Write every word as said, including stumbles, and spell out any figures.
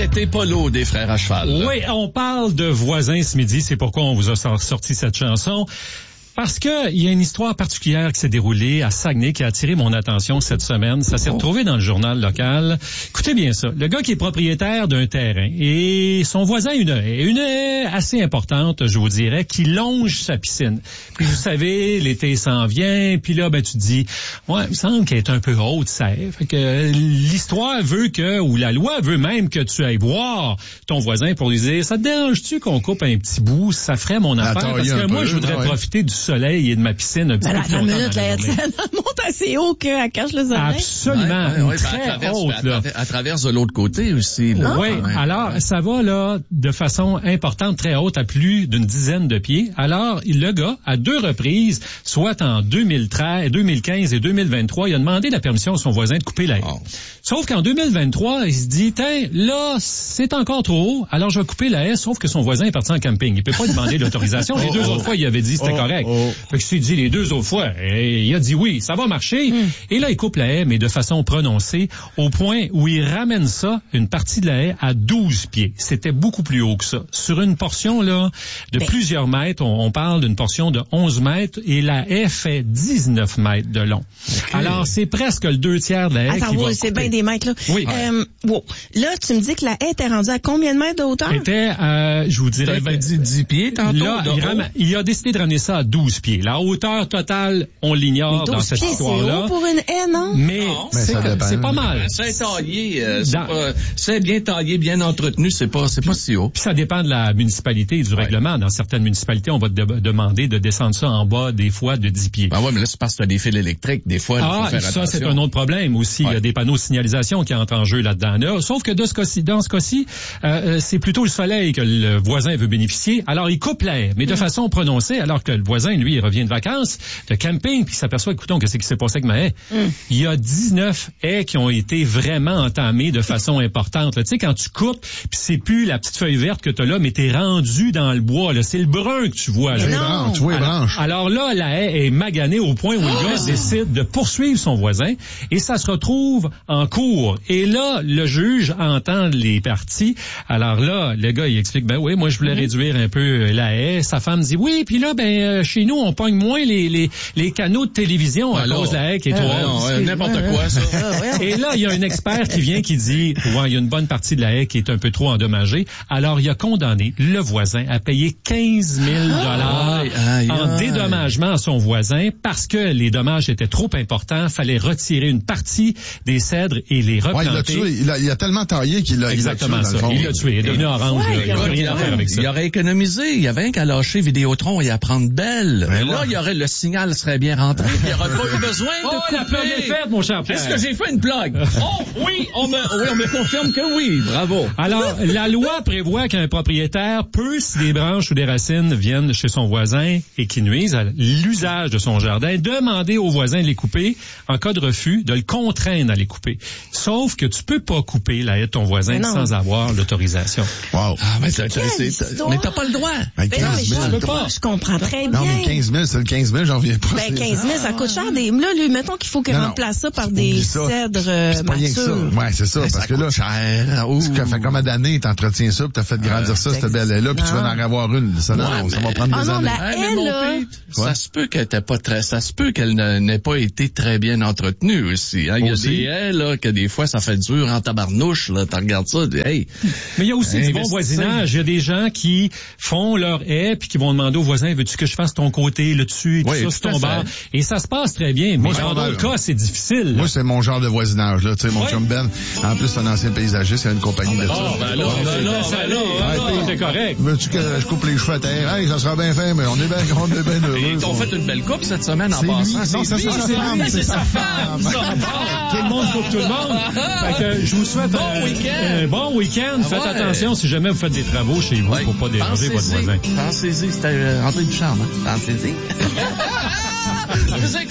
été Polo des Frères à cheval. Oui, on parle de voisins ce midi, c'est pourquoi on vous a sorti cette chanson. Parce que il y a une histoire particulière qui s'est déroulée à Saguenay qui a attiré mon attention cette semaine. Ça s'est retrouvé dans le journal local. Écoutez bien ça. Le gars qui est propriétaire d'un terrain et son voisin a une haie, une haie assez importante, je vous dirais, qui longe sa piscine. Puis vous savez, l'été s'en vient, puis là, ben tu te dis, ouais, il me semble qu'elle est un peu haute, ça. Fait que l'histoire veut que, ou la loi veut même que tu ailles voir ton voisin pour lui dire, ça te dérange-tu qu'on coupe un petit bout? Ça ferait mon affaire. Attends, parce que moi, peu, je voudrais ouais. profiter du soleil et de ma piscine un petit Ben, peu plus attends une longtemps minute, dans la là, journée. elle monte assez haut qu'elle cache le soleil. Absolument, Ouais, ouais, ouais, très à travers, haute, à, là. à, à travers de l'autre côté aussi. Là. Oui, Ouais. alors ça va là de façon importante, très haute, à plus d'une dizaine de pieds. Alors, le gars, à deux reprises, soit en deux mille treize, deux mille quinze et deux mille vingt-trois, il a demandé la permission à son voisin de couper la haie. Oh. Sauf qu'en deux mille vingt-trois, il se dit, tiens, là, c'est encore trop haut, alors je vais couper la haie, sauf que son voisin est parti en camping. Il peut pas demander l'autorisation. Les Oh, deux oh. autres fois, il avait dit c'était Oh, correct. oh. Fait que s'il dit les deux autres fois, et il a dit oui, ça va marcher. Mm. Et là, il coupe la haie, mais de façon prononcée, au point où il ramène ça, une partie de la haie, à douze pieds. C'était beaucoup plus haut que ça. Sur une portion, là, de ben. plusieurs mètres, on, on parle d'une portion de onze mètres, et la haie fait dix-neuf mètres de long. Okay. Alors, c'est presque le deux tiers de la haie Attends, qui oui, va c'est couper. bien des mètres, là. Oui. Euh, wow. Là, tu me dis que la haie était rendue à combien de mètres de hauteur? Était, euh, je vous dirais... T'avais dit dix pieds tantôt? Là, il, ram- il a décidé de ramener ça à douze pieds. La hauteur totale, on l'ignore dans cette pieds, histoire-là. C'est haut pour une haie, non? Mais, Non. c'est, Mais ça dépend. c'est pas mal. C'est taillé, euh, c'est, Dans- pas, c'est bien taillé, bien entretenu, c'est pas, c'est pas si haut. Puis ça dépend de la municipalité et du Ouais. règlement. Dans certaines municipalités, on va te de- demander de descendre ça en bas, des fois, de dix pieds. Ben ouais, mais là, c'est parce que t'as des fils électriques, des fois, il Ah, faut faire ça, attention. c'est un autre problème aussi. Ouais. Il y a des panneaux de signalisation qui entrent en jeu là-dedans. Là, sauf que de ce cas-ci, dans ce cas-ci, euh, c'est plutôt le soleil que le voisin veut bénéficier. Alors, il coupe l'air, mais de Mm. façon prononcée, alors que le voisin, lui, il revient de vacances, de camping, puis il s'aperçoit, écoutons, qu'est-ce qui s'est passé avec ma haie? Mm. Il y a dix-neuf haies qui ont été vraiment entamées de façon importante. Là. Tu sais, quand tu coupes, puis c'est plus la petite feuille verte que tu as là, mais t'es rendu dans le bois. Là. C'est le brun que tu vois. Là. Les branches, tu vois les Alors, branches. alors là, la haie est maganée au point où le gars décide de poursuivre son voisin et ça se retrouve en cours. Et là, le juge entend les parties. Alors là, le gars, il explique, ben oui, moi, je voulais mm-hmm. réduire un peu la haie. Sa femme dit, oui, puis là, ben euh, chez nous, on pogne moins les, les, les canaux de télévision à alors, cause de la haie qui est euh, trop non, haute. ouais, n'importe quoi, ça. Et là, il y a un expert qui vient qui dit, ouais, il y a une bonne partie de la haie qui est un peu trop endommagée. Alors, il a condamné le voisin à payer quinze mille dollars en dédommagement à son voisin parce que les dommages étaient trop importants. Fallait retirer une partie des cèdres et les replanter. Ouais, il l'a tué. Il a, il a tellement taillé qu'il l'a, Exactement il l'a tué, ça. dans le fond. Il l'a tué. Il est devenu orange. Ouais, là. Il n'y a plus rien à faire avec ça. Il aurait économisé. Il y avait qu'à lâcher Vidéotron et à prendre Belle. Ben là, ouais. il y aurait, le signal serait bien rentré. Il n'y aurait pas eu besoin de Oh, la couper. plug est faite, mon cher Pierre. Est-ce que j'ai fait une blague? Oh, oui, on me, oui, on me confirme que oui. Bravo. Alors, la loi prévoit qu'un propriétaire peut, si des branches ou des racines viennent chez son voisin et qui nuisent à l'usage de son jardin, demander au voisin de les couper. En cas de refus, de le contraindre à les couper. Sauf que tu peux pas couper la haie de ton voisin sans avoir l'autorisation. Wow. Ah, mais t'as, Quelle c'est, histoire? mais t'as pas le droit. Ben, Ben non, mais quinze mille. je, peux pas. je comprends très bien. Non, mais quinze mille, c'est le quinze mille, j'en reviens pas. Ben, quinze mille, ça coûte cher. Des... Là, lui, mettons qu'il faut qu'il Non, non. remplace ça par Oublie des ça. cèdres euh, C'est pas rien que ça. matures. Ouais, c'est ça. Mais Parce ça que là, coûte cher. Ouh. tu fais comme à d'années, t'entretiens ça, puis t'as fait grandir ça, cette belle haie-là, puis tu vas en avoir une. Ça, non, Ouais, ça mais- va prendre Ah des non, années. la Hey, mais haie, mon là. Pete, Ouais. ça se peut qu'elle était pas très, ça se peut qu'elle ne- n'ait pas été très bien entretenue aussi. Hein. Il y a Aussi. des haies, là, que des fois, ça fait dur en tabarnouche, là. Tu regardes ça, tu dis, hey. Mais il y a aussi du bon Investissez. voisinage. Il y a des gens qui font leur haie puis qui vont demander au voisin, veux-tu que je fasse ton côté, le dessus et tout Oui, ça tout sur à ton fait. bar. Et ça se passe très bien. Mais Moi, dans c'est d'autres mal. cas, c'est difficile. Moi, c'est mon genre de voisinage, là. Tu sais, mon Ouais. chum Ben, en plus, c'est un ancien paysagiste, il a une compagnie de ça. Oh, ben là, ben là, ben là, Ouais, c'est correct. Veux-tu que je coupe les cheveux à terre? Hey, ça sera bien fait, mais on est bien, on est bien heureux. Ils t'ont fait une belle coupe cette semaine en C'est lui. passant. Non, ça, lui. c'est sa C'est femme. lui, C'est sa femme. femme. Ça, Tout le monde coupe tout le monde. Fait que je vous souhaite Bon un, week-end. un bon week-end. Ah Faites ouais. attention si jamais vous faites des travaux chez vous Ouais. pour pas déranger votre Pensez-y. voisin. Pensez-y, c'était euh, André Ducharme, hein? Pensez-y.